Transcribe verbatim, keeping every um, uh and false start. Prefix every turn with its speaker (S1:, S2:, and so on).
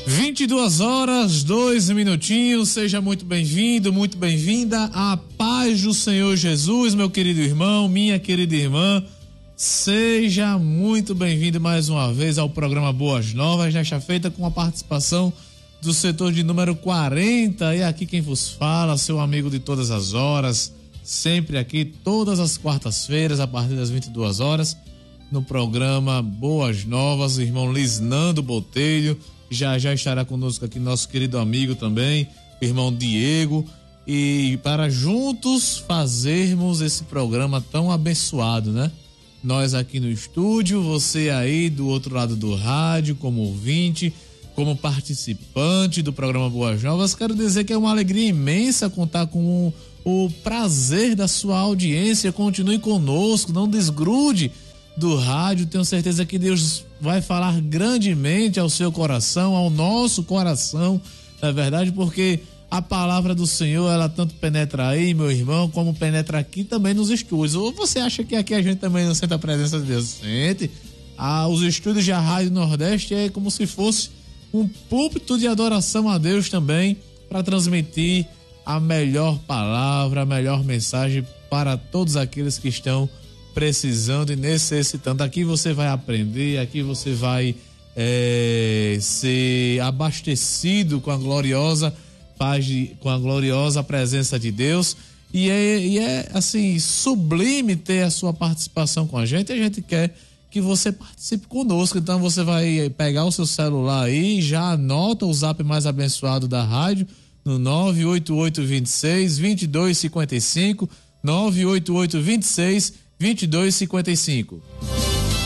S1: vinte e duas horas, dois minutinhos, seja muito bem-vindo, muito bem-vinda, a paz do Senhor Jesus, meu querido irmão, minha querida irmã, seja muito bem-vindo mais uma vez ao programa Boas Novas, nesta feita com a participação do setor de número quarenta, e aqui quem vos fala, seu amigo de todas as horas, sempre aqui, todas as quartas-feiras, a partir das vinte e duas horas, no programa Boas Novas, o irmão Lisnando Botelho. Já já estará conosco aqui nosso querido amigo também, o irmão Diego, e para juntos fazermos esse programa tão abençoado, né? Nós aqui no estúdio, você aí do outro lado do rádio, como ouvinte, como participante do programa Boas Novas, quero dizer que é uma alegria imensa contar com o, o prazer da sua audiência. Continue conosco, não desgrude do rádio, tenho certeza que Deus vai falar grandemente ao seu coração, ao nosso coração, na verdade, porque a palavra do Senhor, ela tanto penetra aí, meu irmão, como penetra aqui também nos estúdios. Ou você acha que aqui a gente também não sente a presença de Deus? Sente. Ah, os estúdios de Rádio Nordeste é como se fosse um púlpito de adoração a Deus também, para transmitir a melhor palavra, a melhor mensagem para todos aqueles que estão precisando e necessitando. Aqui você vai aprender, aqui você vai é, ser abastecido com a gloriosa paz, de, com a gloriosa presença de Deus, e é, e é assim, sublime ter a sua participação com a gente. A gente quer que você participe conosco, então você vai pegar o seu celular aí, já anota o zap mais abençoado da rádio no nove oito oito dois seis, dois dois cinco cinco, nove oito oito dois seis, dois dois cinco cinco.